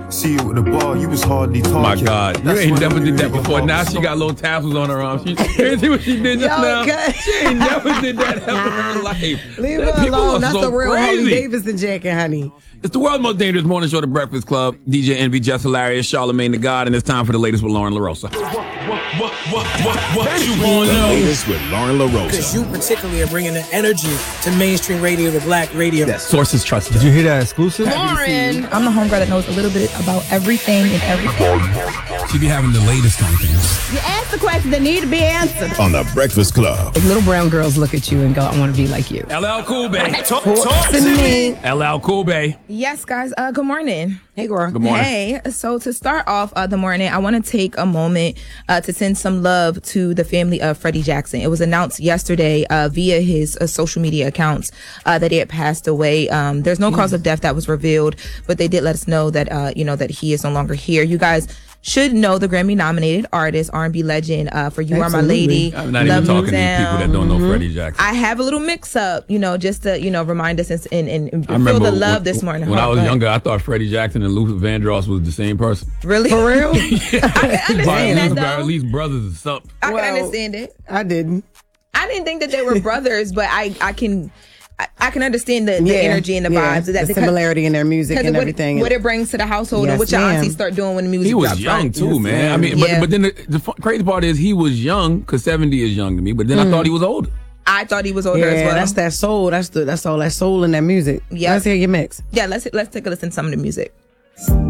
See you at the bar, you was hardly talking. My God, you ain't never did that before. Now she got little tassels on her arm. She see what she did just now. She ain't never did that ever in her life. Leave her alone. That's the real Harley Davidson jacket, honey. It's the world's most dangerous morning show, The Breakfast Club. DJ Envy, Jess Hilarious, Charlamagne the God, and it's time for the latest with Lauren LaRosa. What you want to know? Latest with Lauren LaRosa. Because you particularly are bringing the energy to mainstream radio, to black radio. Yes. Sources trusted. Did you hear that exclusive? Lauren. I'm the homegirl that knows a little bit about everything and everything. She be having the latest on things. You ask the questions that need to be answered. On The Breakfast Club. If little brown girls look at you and go, I want to be like you. LL Cool Bay. Talk to me. LL Cool Bay. Yes, guys. Good morning. Hey, girl. Good morning. Hey. So to start off the morning, I want to take a moment to send some love to the family of Freddie Jackson. It was announced yesterday via his social media accounts that he had passed away. There's no cause of death that was revealed, but they did let us know that that he is no longer here. You guys should know the Grammy-nominated artist, R&B legend for You Are My Lady. I'm not even talking to these people that don't know Freddie Jackson. I have a little mix-up, just to, remind us and feel the love this morning. When I was younger, I thought Freddie Jackson and Luther Vandross was the same person. Really? For real? I can understand that, though. At least brothers or something. I can understand it. I didn't. I didn't think that they were brothers, but I can understand the energy and the vibes. The similarity in their music and everything. What it brings to the household and what your aunties start doing when the music drops. He was young too, yes, man. I mean, but then the crazy part is he was young, because 70 is young to me, but then I thought he was older. I thought he was older as well. That's that soul. That's all that soul in that music. Yeah. Let's hear your mix. Yeah, let's take a listen to some of the music.